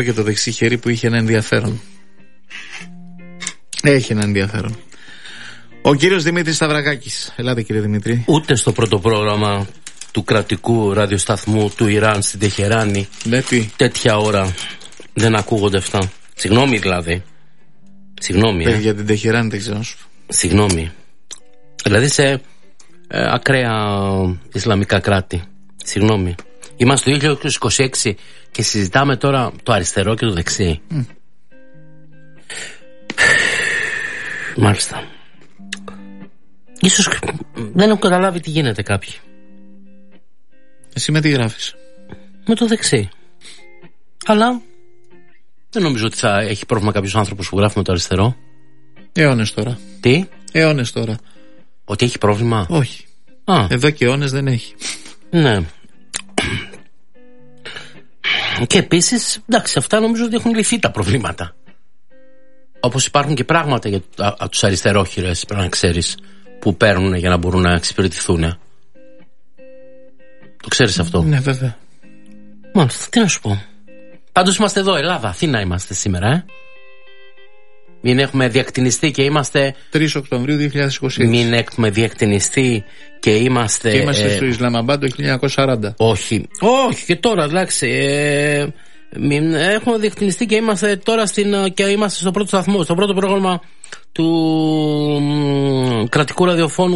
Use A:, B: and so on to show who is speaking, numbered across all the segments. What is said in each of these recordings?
A: Και το δεξί χέρι που είχε ένα ενδιαφέρον. Έχει ένα ενδιαφέρον. Ο κύριος Δημήτρης Σταυρακάκης. Ελάτε κύριε Δημήτρη.
B: Ούτε στο πρώτο πρόγραμμα του κρατικού ραδιοσταθμού του Ιράν στην Τεχεράνη τέτοια ώρα δεν ακούγονται αυτά. Συγγνώμη δηλαδή. Συγγνώμη.
A: Για την Τεχεράνη δεν ξέρω να σου πω.
B: Συγγνώμη. Δηλαδή σε ακραία Ισλαμικά κράτη. Συγγνώμη. Είμαστε το 2026 και συζητάμε τώρα το αριστερό και το δεξί. Μάλιστα. Ίσως δεν έχω καταλάβει τι γίνεται κάποιοι.
A: Εσύ με τι γράφεις?
B: Με το δεξί. Αλλά δεν νομίζω ότι θα έχει πρόβλημα κάποιος άνθρωπος που γράφει με το αριστερό.
A: Αιώνες τώρα.
B: Τι?
A: Αιώνες τώρα.
B: Ότι έχει πρόβλημα?
A: Όχι. Εδώ και αιώνες δεν έχει. Ναι.
B: Και επίσης, εντάξει, αυτά νομίζω ότι έχουν λυθεί τα προβλήματα. Όπως υπάρχουν και πράγματα για τους αριστερόχειρες, πρέπει να ξέρεις, που παίρνουν για να μπορούν να εξυπηρετηθούν. Το ξέρεις αυτό?
A: Ναι, βέβαια.
B: Μάλιστα, τι να σου πω. Πάντως είμαστε εδώ, Ελλάδα, Αθήνα είμαστε σήμερα, Μην έχουμε διακτηνιστεί και είμαστε
A: 3 Οκτωβρίου 2020.
B: Μην έχουμε διακτηνιστεί και είμαστε.
A: Και είμαστε στο Ισλαμαμπάντ το 1940.
B: Όχι, και τώρα, εντάξει. Μην έχουμε διακτηνιστεί και είμαστε τώρα και είμαστε στο πρώτο σταθμό, στο πρώτο πρόγραμμα του κρατικού ραδιοφώνου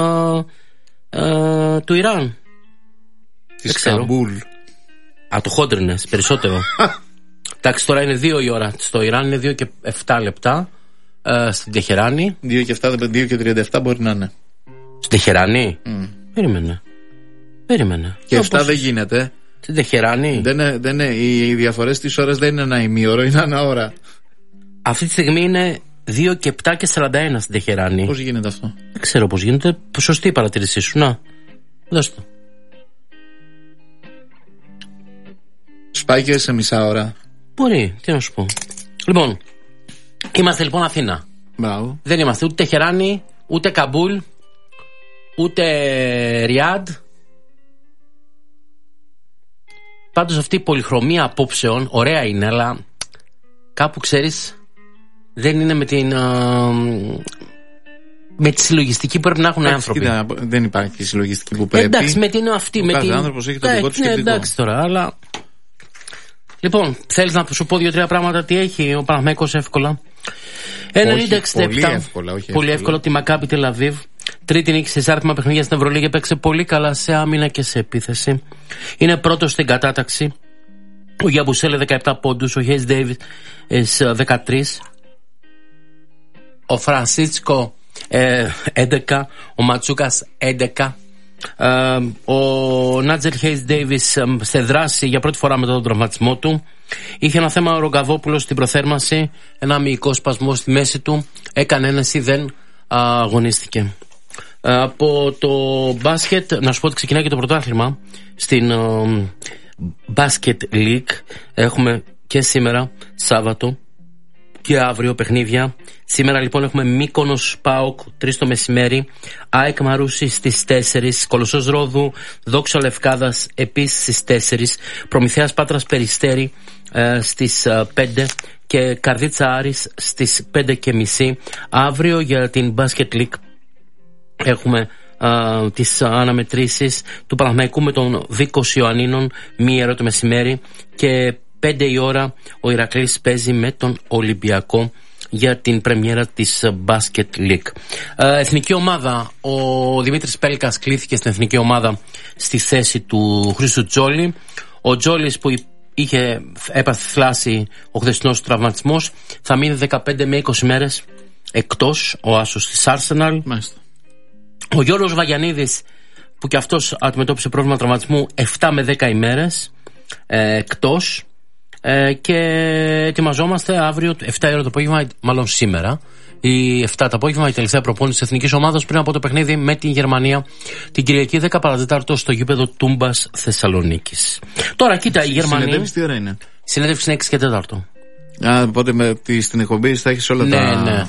B: του Ιράν.
A: Της Καμπούλ.
B: Το χόντρινες περισσότερο. Εντάξει, τώρα είναι 2 η ώρα. Στο Ιράν είναι 2 και 7 λεπτά. Στην Τεχεράνη
A: 2 και 7, 2 και 37 μπορεί να είναι.
B: Στην Τεχεράνη Περίμενε.
A: Και 7 δεν γίνεται.
B: Στην Τεχεράνη
A: δεν οι διαφορές της ώρας δεν είναι ένα ημίωρο, είναι ένα ώρα.
B: Αυτή τη στιγμή είναι 2 και 7 και 41 στην Τεχεράνη.
A: Πώς γίνεται αυτό?
B: Δεν ξέρω πώς γίνεται. Σωστή η παρατήρησή σου. Να, δώσ' το.
A: Σπάει και σε μισά ώρα.
B: Μπορεί, τι να σου πω. Λοιπόν, είμαστε λοιπόν Αθήνα.
A: Μπράβο.
B: Δεν είμαστε ούτε Τεχεράνη, ούτε Καμπούλ, ούτε Ριάντ. Πάντως αυτή η πολυχρωμία απόψεων ωραία είναι, αλλά κάπου ξέρεις δεν είναι με τη συλλογιστική που πρέπει να έχουν οι άνθρωποι.
A: Δεν υπάρχει συλλογιστική που πρέπει.
B: Εντάξει, με την αυτή.
A: Ο κάθε άνθρωπος έχει το δικό του σκεπτικό.
B: Εντάξει τώρα, αλλά. Λοιπόν, θέλεις να σου πω 2-3 πράγματα τι έχει ο Παναθηναϊκός εύκολα? 90-67. Πολύ εύκολα τη Μακάμπι Τελ Αβίβ. Τρίτη νίκη σε εισάρτημα παιχνίδια στην Ευρωλίγα. Παίξε πολύ καλά σε άμυνα και σε επίθεση. Είναι πρώτος στην κατάταξη. Ο Γιαμπουσέλε 17 πόντους. Ο Χέις Ντέιβις 13. Ο Φρανσίσκο 11. Ο Ματσούκας 11. Ο Νάτζελ Χέις Ντέιβις σε δράση για πρώτη φορά μετά τον τραυματισμό του. Είχε ένα θέμα ο Ρογκαβόπουλος στην προθέρμανση, ένα μυϊκό σπασμό στη μέση του. Έκανε ένεση, δεν αγωνίστηκε. Από το μπάσκετ, να σου πω ότι ξεκινάει και το πρωτάθλημα στην Basket League. Έχουμε και σήμερα Σάββατο και αύριο παιχνίδια. Σήμερα λοιπόν έχουμε Μύκονος ΠΑΟΚ 3 το μεσημέρι, ΑΕΚ Μαρούσι στις 4, Κολοσσός Ρόδου Δόξα Λευκάδας επίσης στις 4, Προμηθέας Πάτρας Περιστέρι στις 5 και Καρδίτσα Άρης στις 5:30. Αύριο για την Basket League έχουμε τις αναμετρήσεις του Παναθηναϊκού με τον Βίκος Ιωαννίνων 1 το μεσημέρι και 5 η ώρα ο Ηρακλής παίζει με τον Ολυμπιακό για την πρεμιέρα της Basket League. Εθνική ομάδα, ο Δημήτρης Πέλκας κλήθηκε στην εθνική ομάδα στη θέση του Χρήστου Τζόλη. Ο Τζόλης που έπαθε θλάση ο χθεσινός τραυματισμός θα μείνει 15 με 20 μέρες εκτός, ο άσος της Arsenal.
A: Μάλιστα.
B: Ο Γιώργος Βαγιανίδης που και αυτός αντιμετώπισε πρόβλημα τραυματισμού 7 με 10 ημέρες εκτός. Και ετοιμαζόμαστε αύριο 7 ώρα το απόγευμα, μάλλον σήμερα η 7 το απόγευμα, η τελευταία προπόνηση της εθνικής ομάδας πριν από το παιχνίδι με την Γερμανία την Κυριακή 10 παρατετάρτο στο γήπεδο Τούμπας Θεσσαλονίκης. Τώρα κοίτα, η Γερμανία.
A: Συνέντευξη τι ώρα είναι?
B: Συνέντευξη είναι 6 και 4.
A: Οπότε στην εκπομπή θα έχεις όλα τα.
B: Ναι.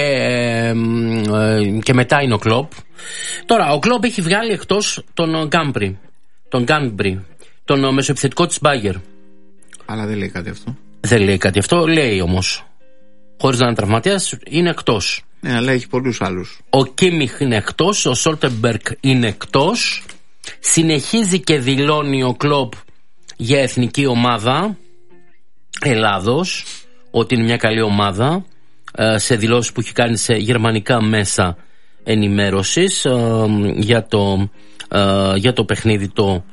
B: Και μετά είναι ο Κλοπ. Τώρα ο Κλοπ έχει βγάλει εκτός τον Γκάμπρι, τον μεσοεπιθετικό της Μπάγερ.
A: Αλλά δεν λέει κάτι αυτό.
B: Δεν λέει κάτι αυτό, λέει όμως. Χωρίς να είναι τραυματίας, είναι εκτός.
A: Ναι, αλλά έχει πολλούς άλλους.
B: Ο Κίμιχ είναι εκτός, ο Σόλτεμπεργκ είναι εκτός. Συνεχίζει και δηλώνει ο Κλοπ για εθνική ομάδα Ελλάδος ότι είναι μια καλή ομάδα, σε δηλώσεις που έχει κάνει σε γερμανικά μέσα ενημέρωσης για το παιχνίδι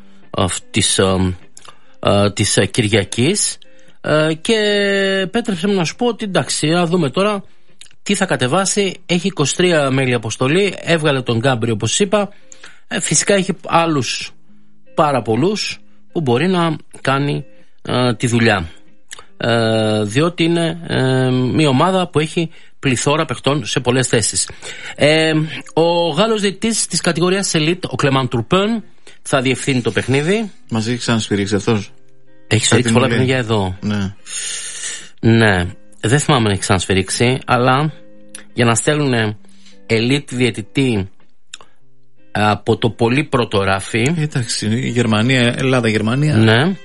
B: της Κυριακής. Και πέτρεψε μου να σου πω ότι εντάξει, να δούμε τώρα τι θα κατεβάσει. Έχει 23 μέλη αποστολή, έβγαλε τον Γκάμπρι όπως είπα. Φυσικά έχει άλλους πάρα πολλούς που μπορεί να κάνει τη δουλειά, διότι είναι μια ομάδα που έχει πληθώρα παιχτών σε πολλές θέσεις. Ο Γάλλος διαιτητής της κατηγορίας Elite, ο Κλεμάν Τουρπέν, θα διευθύνει το παιχνίδι.
A: Μας έχει ξανασφυρίξει αυτός.
B: Έχει σφυρίξει πολλά παιχνίδια εδώ. Ναι, δεν θυμάμαι να έχει ξανασφυρίξει, αλλά για να στέλνουν Elite διαιτητή από το πολύ πρώτο ράφι.
A: Εντάξει, Γερμανία, Ελλάδα-Γερμανία.
B: Ναι.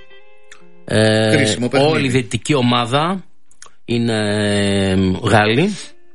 A: Όλη
B: η διαιτητική ομάδα είναι Γάλλοι.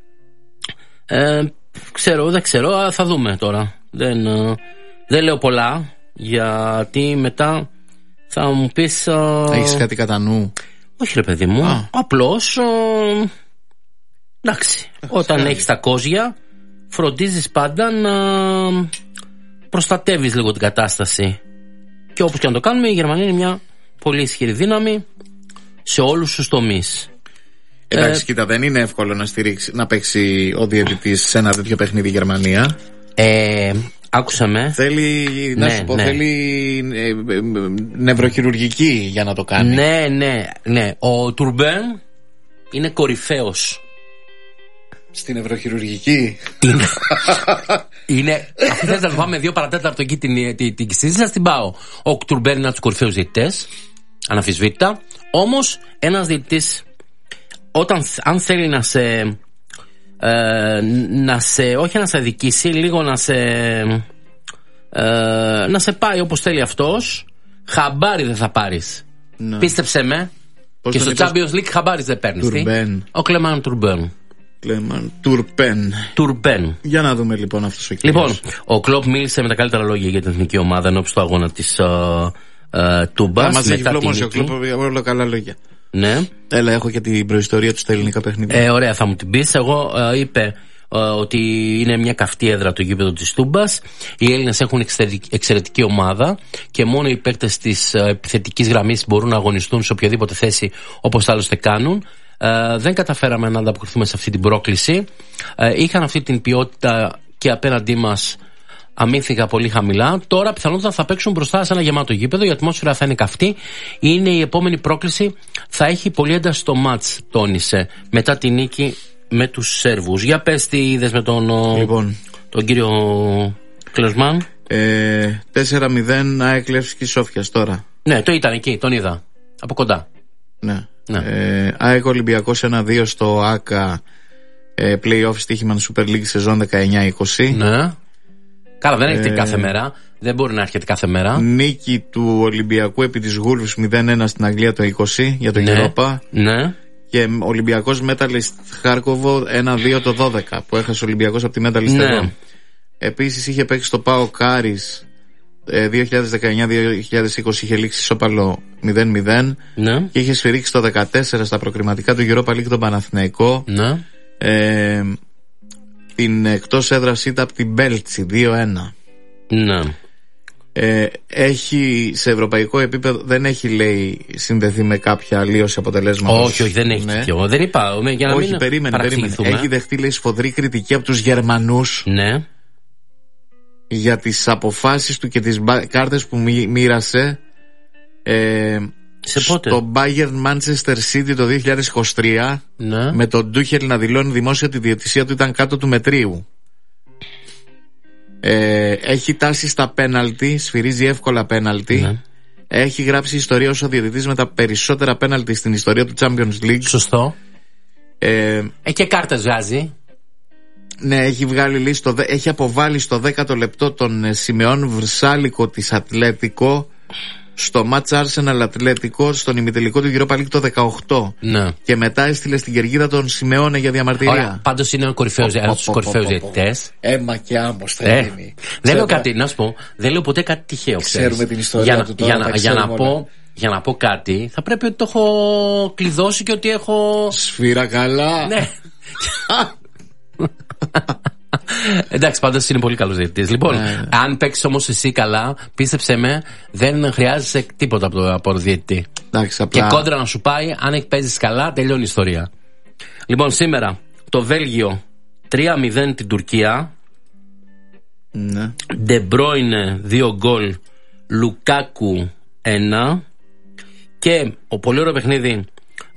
B: Δεν ξέρω, θα δούμε τώρα. Δεν λέω πολλά, γιατί μετά θα μου πεις.
A: Έχεις κάτι κατά νου?
B: Όχι ρε παιδί μου, απλώς εντάξει, όταν έχεις τα κόζια φροντίζεις πάντα να προστατεύεις λίγο την κατάσταση. Και όπως και να το κάνουμε, η Γερμανία είναι μια πολύ ισχυρή δύναμη σε όλους τους τομείς.
A: Εντάξει, κοίτα, δεν είναι εύκολο να παίξει ο διαιτητής σε ένα τέτοιο παιχνίδι η Γερμανία.
B: Άκουσα με.
A: Θέλει, να σου πω, θέλει νευροχειρουργική για να το κάνει.
B: Ναι. Ο Τουρμπέν είναι κορυφαίος
A: στην νευροχειρουργική.
B: Είναι. Αυτή θες να το πάμε 2 παρατέταρτο εκεί την συζήτηση, θα την πάω. Ο Τουρμπέν είναι από τους κορυφαίους διαιτητές, αναμφισβήτητα. Όμως ένας διαιτητής, αν θέλει όχι να σε αδικήσει, λίγο να σε πάει όπως θέλει αυτός, χαμπάρι δεν θα πάρεις. Ναι. Πίστεψε με. Και στο Champions League χαμπάρι δεν παίρνεις. Ο Κλεμάν Τουρμπέν. Τουρπέν.
A: Για να δούμε λοιπόν αυτός ο κύριος.
B: Λοιπόν, ο Κλοπ μίλησε με τα καλύτερα λόγια για την εθνική ομάδα ενώπιση του αγώνα της Τούμπας.
A: Μας έχει φλωμώσει ο Κλοπ, όλα καλά λόγια.
B: Ναι.
A: Έλα, έχω και την προϊστορία του στα ελληνικά παιχνίδια.
B: Ωραία, θα μου την πεις. Εγώ είπε ότι είναι μια καυτή έδρα το γήπεδο της Τούμπας. Οι Έλληνες έχουν εξαιρετική ομάδα και μόνο οι παίκτες της επιθετικής γραμμής μπορούν να αγωνιστούν σε οποιαδήποτε θέση, όπως άλλωστε κάνουν. Δεν καταφέραμε να ανταποκριθούμε σε αυτή την πρόκληση. Είχαν αυτή την ποιότητα και απέναντί μας αμύθηκα πολύ χαμηλά. Τώρα πιθανότατα θα παίξουν μπροστά σε ένα γεμάτο γήπεδο. Η ατμόσφαιρα θα είναι καυτή. Είναι η επόμενη πρόκληση. Θα έχει πολύ ένταση στο μάτς, τόνισε, μετά τη νίκη με τους Σέρβους. Για πες τι είδες με τον κύριο Κλεισμάν.
A: 4-0 ΑΕΚ Λεύσκη Σόφιας τώρα.
B: Ναι, το ήταν εκεί, τον είδα από κοντά.
A: Ναι. ΑΕΚ Ολυμπιακός 1-2 στο ΆΚΑ, play-off στοίχημα Super League σεζόν 19-20.
B: Ναι. Καλά, δεν έρχεται κάθε μέρα. Δεν μπορεί να έρχεται κάθε μέρα.
A: Νίκη του Ολυμπιακού επί της Wolves 0-1 στην Αγγλία το 20 για τον Europa.
B: Ναι.
A: Και Ολυμπιακός Metalist Χάρκοβο 1-2 το 12 που έχασε ο Ολυμπιακός από τη Metalist εδώ. Επίσης είχε παίξει στο ΠΑΟ Κάρις 2019-2020, είχε λήξει ισόπαλο 0-0.
B: Ναι.
A: Και είχε σφυρίξει το 14 στα προκριματικά του Europa League τον Παναθηναϊκό.
B: Ναι.
A: Την εκτός έδρας ήταν από την Μπέλτσι 2-1.
B: Ναι.
A: Έχει σε ευρωπαϊκό επίπεδο, δεν έχει λέει συνδεθεί με κάποια αλλίωση αποτελέσματος.
B: Όχι, δεν έχει.
A: Ναι.
B: Δεν είπα. Για να
A: όχι, περίμενε. Έχει δεχτεί λέει σφοδρή κριτική από τους Γερμανούς.
B: Ναι.
A: Για τις αποφάσεις του και τις κάρτες που μοίρασε στο Bayern Manchester City το 2023.
B: Ναι.
A: Με τον Ντούχελ να δηλώνει δημόσια ότι η διαιτησία του ήταν κάτω του μετρίου. Έχει τάσει στα πέναλτι, σφυρίζει εύκολα πέναλτι.
B: Ναι.
A: Έχει γράψει ιστορία ως ο διαιτητής με τα περισσότερα πέναλτι στην ιστορία του Champions League.
B: Σωστό. Και κάρτες βγάζει.
A: Ναι, έχει αποβάλει στο 10ο λεπτό τον Σιμεών Βρσάλικο της Ατλέτικο στο μάτς Arsenal Ατλετικό στον ημιτελικό του Europa League το 18.
B: Ναι.
A: Και μετά έστειλε στην κερκίδα τον Σιμεώνε για διαμαρτυρία.
B: Πάντως είναι ένας στους κορυφαίους διαιτητές.
A: Έμα και άμμος θα γίνει.
B: Δεν λέω κάτι, να σου πω, δεν λέω ποτέ κάτι τυχαίο.
A: Ξέρουμε την ιστορία του τώρα.
B: Για να πω κάτι, θα πρέπει ότι το έχω κλειδώσει και ότι έχω.
A: Σφύρα καλά.
B: Ναι. Εντάξει, πάντως είναι πολύ καλός διαιτητής. Λοιπόν, αν παίξεις όμως εσύ καλά, πίστεψε με, δεν χρειάζεσαι τίποτα από το διαιτητή.
A: Εντάξει, απλά...
B: Και κόντρα να σου πάει, αν παίζεις καλά, τελειώνει η ιστορία. Λοιπόν, σήμερα το Βέλγιο 3-0 την Τουρκία.
A: Ναι.
B: De Bruyne 2 γκολ, Λουκάκου 1. Και ο πολύ ωραίο παιχνίδι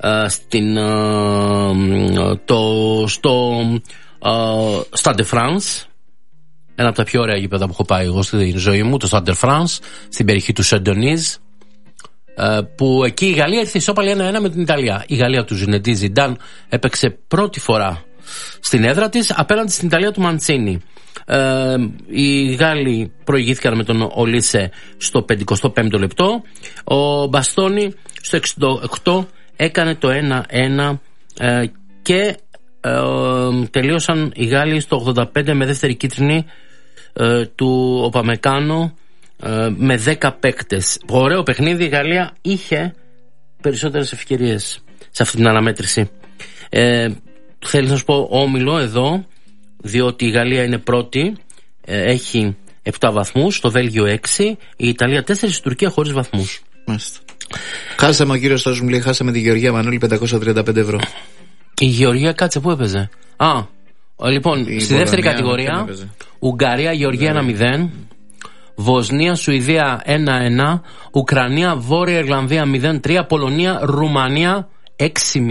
B: στο Stade de France, ένα από τα πιο ωραία γήπεδα που έχω πάει εγώ στη ζωή μου, το Stade de France, στην περιοχή του Saint-Denis, που εκεί η Γαλλία ήρθε ισόπαλη 1-1 με την Ιταλία. Η Γαλλία του Ζινεντίν Ζιντάν έπαιξε πρώτη φορά στην έδρα της απέναντι στην Ιταλία του Μαντσίνι. Οι Γάλλοι προηγήθηκαν με τον Ολίσε στο 55ο λεπτό. Ο Μπαστόνι στο 68 έκανε το 1-1 και τελείωσαν οι Γάλλοι στο 85 με δεύτερη κίτρινη του Οπαμεκάνο με 10 παίκτες. Ωραίο παιχνίδι. Η Γαλλία είχε περισσότερες ευκαιρίες σε αυτή την αναμέτρηση. Θέλεις να σου πω όμιλο εδώ, διότι η Γαλλία είναι πρώτη, έχει 7 βαθμούς, το Βέλγιο 6, η Ιταλία 4, η Τουρκία χωρίς βαθμούς.
A: Μάλιστα. Χάσαμε, ο κύριος Στάζου μου λέει, χάσαμε τη Γεωργία Μανώλη 535 ευρώ.
B: Και η Γεωργία κάτσε, πού έπαιζε? Λοιπόν, στη δεύτερη κατηγορία, Ουγγαρία, Γεωργία 1-0, Βοσνία, Σουηδία 1-1, Ουκρανία, Βόρεια Ιρλανδία 0-3, Πολωνία, Ρουμανία 6-0.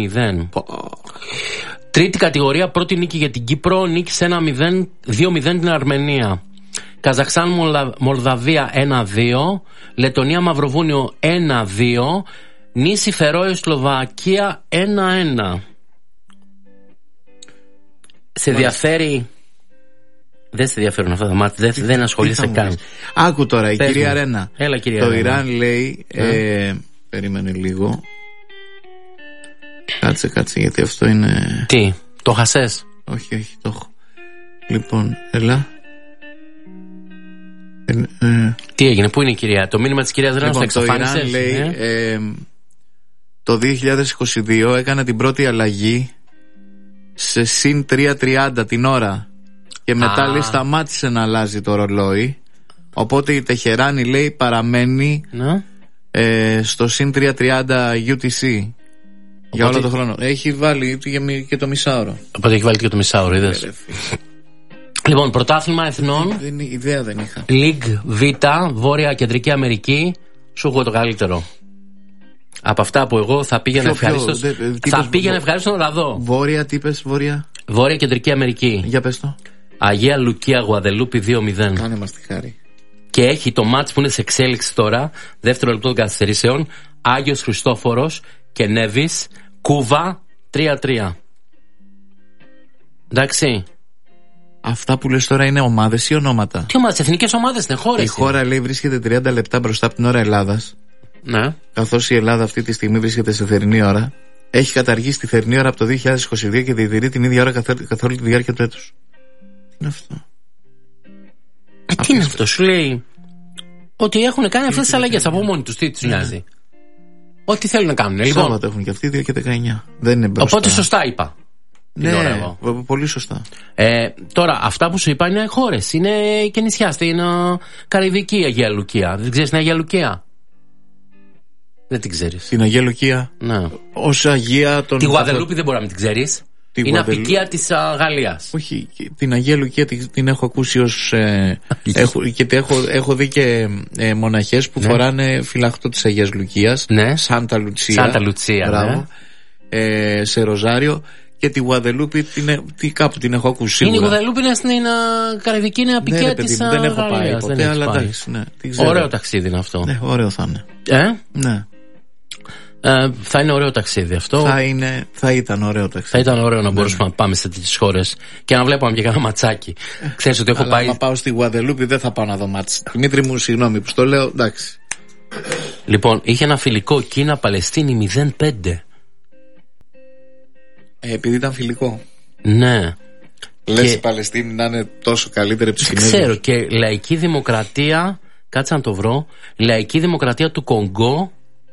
B: Τρίτη κατηγορία, πρώτη νίκη για την Κύπρο, νίκησε 2-0 την Αρμενία. Καζαχστάν, Μολδαβία 1-2, Λετωνία, Μαυροβούνιο 1-2, νήσι Φερόε, Σλοβακία 1-1. Σε ενδιαφέρει? Δεν σε ενδιαφέρουν αυτά τα μάτια, δεν ασχολείσαι καν.
A: Άκου τώρα, η κυρία Ρένα.
B: Έλα, κυρία
A: το
B: Ρένα.
A: Ιράν λέει. Περίμενε λίγο. Κάτσε, γιατί αυτό είναι.
B: Τι, το χασές?
A: Όχι, το έχω. Λοιπόν, έλα.
B: Τι έγινε, πού είναι η κυρία? Το μήνυμα της κυρίας Ρένα
A: λοιπόν,
B: στο εξαφάνισες?
A: Το Ιράν λέει το 2022 έκανε την πρώτη αλλαγή σε συν 3.30 την ώρα και μετά λέει σταμάτησε να αλλάζει το ρολόι, οπότε η Τεχεράνη λέει παραμένει στο συν 3.30 UTC για όλο το χρόνο. Έχει βάλει και το μισάωρο.
B: Οπότε έχει βάλει και το μισάωρο, είδες? Λοιπόν, πρωτάθλημα εθνών.
A: Ιδέα δεν είχα.
B: League Β, Βόρεια Κεντρική Αμερική. Σου έχω το καλύτερο. Από αυτά που εγώ θα πήγαινα ευχαρίστως. Θα πήγαινα ευχαρίστως να τα δω.
A: Βόρεια, τι είπες, Βόρεια?
B: Βόρεια Κεντρική Αμερική.
A: Για πες το.
B: Αγία Λουκία, Γουαδελούπη 2-0.
A: Κάνε μας τη χάρη.
B: Και έχει το μάτς που είναι σε εξέλιξη τώρα, δεύτερο λεπτό των καθυστερήσεων, Άγιος Χριστόφορος και Νέβης, Κούβα 3-3. Εντάξει.
A: Αυτά που λες τώρα είναι ομάδες ή ονόματα?
B: Τι ομάδες, εθνικές ομάδες είναι, χώρες.
A: Η χώρα λέει βρίσκεται 30 λεπτά μπροστά από την ώρα Ελλάδας.
B: Ναι.
A: Καθώς η Ελλάδα αυτή τη στιγμή βρίσκεται σε θερινή ώρα, έχει καταργήσει τη θερινή ώρα από το 2022 και διατηρεί την ίδια ώρα καθ' όλη τη διάρκεια του έτους. Τι είναι αυτό?
B: Τι είναι αυτό, σου λέει ότι έχουν κάνει αυτές τις αλλαγές από μόνοι τους, τι τους νοιάζει? Ό,τι θέλουν να κάνουν.
A: Σάββατο έχουν και αυτοί 2 και 19. Δεν είναι μπροστά.
B: Οπότε σωστά είπα.
A: Ναι, πολύ σωστά.
B: Τώρα, αυτά που σου είπα είναι χώρες. Είναι και νησιά στην Καραϊβική Αγία Λουκία. Δεν ξέρεις την Αγία Λουκία? Δεν την ξέρεις?
A: Την Αγία Λουκία.
B: Ναι.
A: Ως Αγία των.
B: Τη Γουαδελούπη δεν μπορεί να την ξέρεις. Είναι απικία της Γαλλίας.
A: Όχι, την Αγία Λουκία την έχω ακούσει ως. Γιατί έχω δει και μοναχές που φοράνε φυλαχτό της Αγίας Λουκίας.
B: Ναι.
A: Σάντα Λουτσία.
B: Σάντα Λουτσία.
A: Μπράβο. Ναι. Σε ροζάριο. Και τη Γουαδελούπη κάπου την έχω ακούσει.
B: Είναι η Γουαδελούπη, είναι στην Καραϊβική, είναι απικία της Γαλλίας.
A: Δεν έχω πάει ποτέ, αλλά εντάξει. Ναι,
B: ωραίο ταξίδι είναι αυτό.
A: Ναι, ωραίο θα είναι. Ναι.
B: Θα είναι ωραίο ταξίδι αυτό.
A: Θα ήταν ωραίο ταξίδι.
B: Θα ήταν ωραίο να μπορούσαμε να πάμε σε τέτοιες χώρες και να βλέπαμε και κανένα ματσάκι. Ξέρεις ότι έχω πάει.
A: Αν πάω στη Γουαδελούπη δεν θα πάω να δω μάτς. Δημήτρη μου, συγγνώμη που στο λέω, εντάξει.
B: Λοιπόν, είχε ένα φιλικό Κίνα-Παλαιστίνη 0-5.
A: Επειδή ήταν φιλικό.
B: Ναι.
A: Λες η Παλαιστίνη να είναι τόσο καλύτερη από τους Κινέζους?
B: Ξέρω. Και λαϊκή δημοκρατία, κάτσε να το βρω, λαϊκή δημοκρατία του Κονγκό.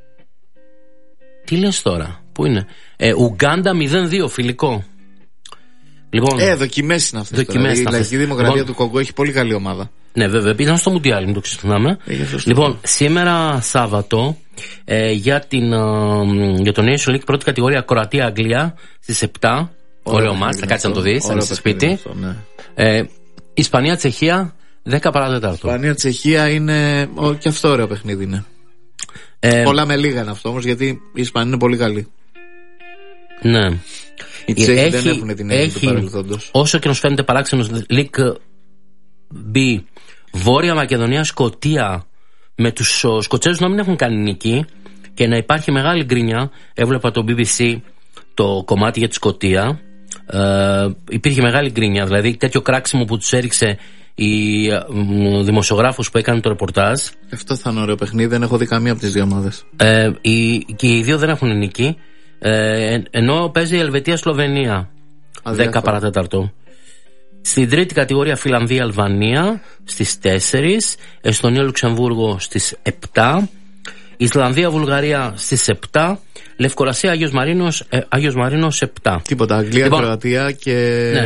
B: Τι λες τώρα, πού είναι? Ουγκάντα 0-2 φιλικό. Λοιπόν,
A: δοκιμές είναι αυτές. Η λαϊκή δημοκρατία του Κονγκό έχει πολύ καλή ομάδα.
B: Ναι, βέβαια, ήταν στο Μουντιάλ, μην το ξεχνάμε. Λοιπόν, σήμερα Σάββατο για το Nation League πρώτη κατηγορία Κροατία-Αγγλία στις 7. Ωραίο μάτς, θα κάτσεις να το δεις, θα είσαι στο σπίτι. Ισπανία-Τσεχία 10 παρά 4.
A: Ισπανία-Τσεχία είναι και αυτό ωραίο παιχνίδι είναι. Πολλά με λίγα είναι αυτό όμως, γιατί η Ισπανία είναι πολύ καλή.
B: Ναι.
A: Οι Τσέχοι δεν έχουν την έννοια του παρελθόντος.
B: Όσο και να σου φαίνεται παράξενος, League B, Βόρεια Μακεδονία, Σκωτία, με τους Σκοτσέζους να μην έχουν κάνει νίκη και να υπάρχει μεγάλη γκρίνια. Έβλεπα το BBC το κομμάτι για τη Σκωτία. Υπήρχε μεγάλη γκρίνια, δηλαδή τέτοιο κράξιμο που τους έριξε η δημοσιογράφος που έκανε το ρεπορτάζ. Αυτό θα είναι ωραίο παιχνίδι, δεν έχω δει καμία από τις δύο ομάδες. Και οι δύο δεν έχουν νίκη. Ενώ παίζει η Ελβετία-Σλοβενία 10 παρά 4. Στην τρίτη κατηγορία Φιλανδία-Αλβανία στις 4, Εστονία-Λουξεμβούργο στις 7, Ισλανδία-Βουλγαρία στις 7, Λευκορασία-Άγιος Μαρίνος 7.
A: Τίποτα, Αγγλία-Κροατία και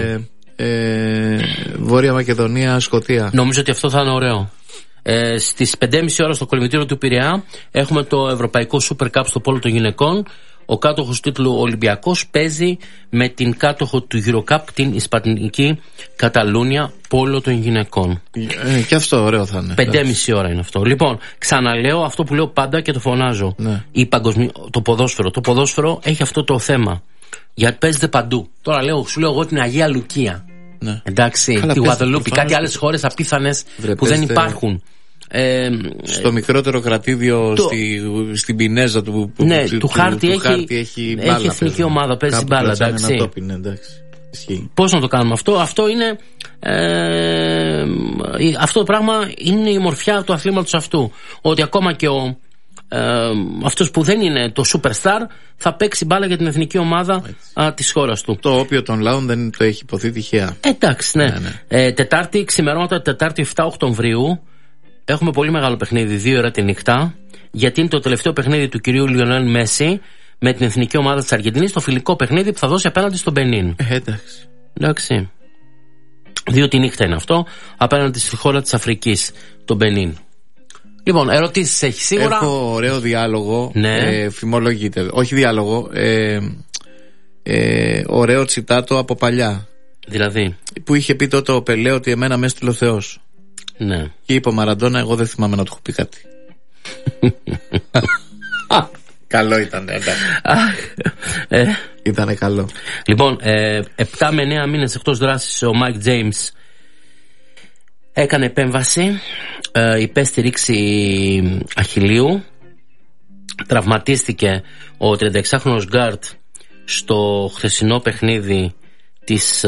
A: Βόρεια Μακεδονία-Σκωτία.
B: Νομίζω ότι αυτό θα είναι ωραίο. Στις 5.30 ώρα στο κολυμβητήριο του Πειραιά έχουμε το Ευρωπαϊκό Super Cup στο πόλο των γυναικών. Ο κάτοχος τίτλου Ολυμπιακός παίζει με την κάτοχο του Eurocup, την Ισπανική Καταλούνια, πόλο των γυναικών.
A: Και αυτό ωραίο θα είναι.
B: 5.30 ώρα είναι αυτό. Λοιπόν, ξαναλέω αυτό που λέω πάντα και το φωνάζω.
A: Ναι.
B: Το ποδόσφαιρο. Το ποδόσφαιρο έχει αυτό το θέμα. Γιατί παίζεται παντού. Τώρα σου λέω εγώ την Αγία Λουκία.
A: Ναι.
B: Εντάξει, τη Γουαδελούπη. Κάτι άλλες χώρες απίθανες που δεν υπάρχουν.
A: Στο μικρότερο κρατήδιο στην Πινέζα του
B: Χάρτη έχει εθνική ομάδα, παίζει μπάλα. Πώς να το κάνουμε αυτό? Αυτό είναι αυτό το πράγμα είναι η ομορφιά του αθλήματος αυτού. Ότι ακόμα και αυτός που δεν είναι το superstar θα παίξει μπάλα για την εθνική ομάδα της χώρας του. Το όπιο των λαών δεν το έχει υποθεί τυχαία. Εντάξει, ναι. Τετάρτη, ξημερώματα Τετάρτη 7 Οκτωβρίου έχουμε πολύ μεγάλο παιχνίδι, 2 ώρα τη νύχτα, γιατί είναι το τελευταίο παιχνίδι του κυρίου Λιονέλ Μέση με την εθνική ομάδα της Αργεντινής, το φιλικό παιχνίδι που θα δώσει απέναντι στον Μπενίν. Εντάξει. 2 τη νύχτα είναι αυτό, απέναντι στη χώρα της Αφρικής, τον Μπενίν. Λοιπόν, ερωτήσεις έχει σίγουρα?
A: Έχω ωραίο διάλογο.
B: Ναι.
A: Φημολογείται. Όχι διάλογο. Ωραίο τσιτάτο από παλιά.
B: Δηλαδή?
A: Που είχε πει τότε ο Πελέ ότι εμένα με έστειλε ο Θεός.
B: Ναι.
A: Και είπε ο Μαραντόνα, εγώ δεν θυμάμαι να του έχω πει κάτι. Καλό ήταν, Ήτανε καλό.
B: Λοιπόν, 7 με 9 μήνες εκτός δράσης ο Μάικ Τζέιμς έκανε επέμβαση, υπέστη ρήξη αχιλλείου, τραυματίστηκε ο 36χρονος γκάρτ στο χθεσινό παιχνίδι της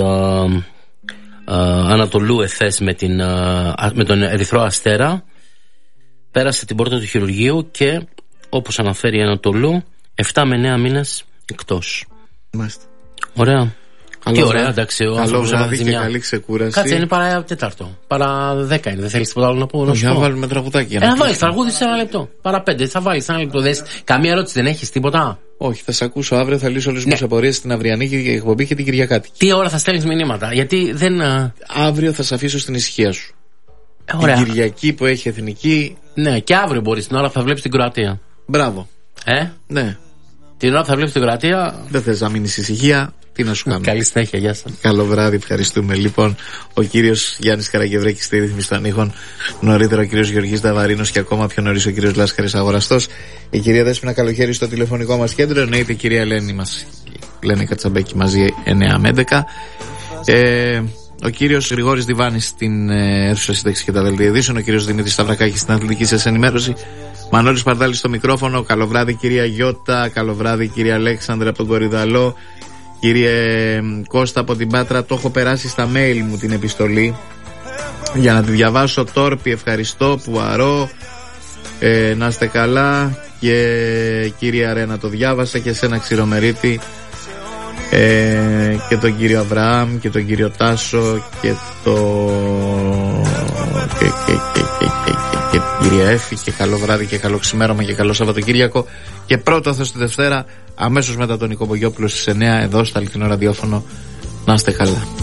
B: Ανατολού Εφές με τον Ερυθρό Αστέρα. Πέρασε την πόρτα του χειρουργείου και όπως αναφέρει η Ανατολού 7 με 9 μήνες εκτός.
A: Μάλιστα.
B: Ωραία. Τι ωραία, εντάξει.
A: Καλό βράδυ και καλή ξεκούραση.
B: Κάτσε, είναι παρά 4. Παρά 10 είναι. Δεν θέλεις τίποτα άλλο να πω?
A: Να βάλουμε τραγουδάκι.
B: Να βάλεις τραγούδι σε 1 λεπτό. Παρά 5. Θα βάλεις 1 λεπτό. Καμία ερώτηση δεν έχεις, τίποτα?
A: Όχι, θα σε ακούσω αύριο. Θα λύσω όλες τις απορίες στην αυριανή εκπομπή και την Κυριακάτικη.
B: Τι ώρα θα στέλνεις μηνύματα? Γιατί δεν.
A: Αύριο θα σε αφήσω στην ησυχία σου.
B: Ωραία.
A: Την Κυριακή που έχει εθνική.
B: Ναι, και αύριο μπορείς την ώρα που θα βλέπεις την Κροατία.
A: Μπράβο.
B: Ναι. Την ώρα που θα βλέπεις την Κροατία.
A: Δεν θες να μείνεις ησυχία. Τι να σου κάνω.
B: Καλή συνέχεια, γεια σας.
A: Καλό βράδυ, ευχαριστούμε. Λοιπόν, ο κύριος Γιάννης Καραγευρέκης στη ρύθμιση των ήχων. Νωρίτερα ο κύριος Γεωργής Δαβαρίνος και ακόμα πιο νωρίς ο κύριος Λάσκαρης Αγοραστός. Η κυρία Δέσποινα Καλοχέρη στο τηλεφωνικό μας κέντρο. Εννοείται η κυρία Ελένη μας. Λένε Κατσαμπέκη μαζί 9 με 11. Ο κύριος Γρηγόρης Διβάνης στην αίθουσα σύνταξη και τα δελτία ειδήσεων. Ο κύριος Δημήτρης Σταυρακάκης στην αθλητική σας ενημέρωση. Μανώλης Παρδάλης στο μικρόφωνο. Καλό βράδυ κυρία Γιώτα. Καλό βράδυ κυρία Αλέξανδρα από τον Κορυδαλό. Κύριε Κώστα από την Πάτρα, το έχω περάσει στα mail μου την επιστολή για να τη διαβάσω. Τόρπι, ευχαριστώ. Πουαρό, Να είστε καλά. Και κύριε Αρένα, το διάβασα, και σένα Ξηρομερίτη, και τον κύριο Αβραάμ και τον κύριο Τάσο και την κυρία Έφη, και καλό βράδυ και καλό ξημέρωμα και καλό Σαββατοκύριακο, και πρώτο Θεός τη Δευτέρα αμέσως μετά τον Νικό Μπογιόπουλο στις 9 εδώ στο αληθινό ραδιόφωνο. Να είστε καλά.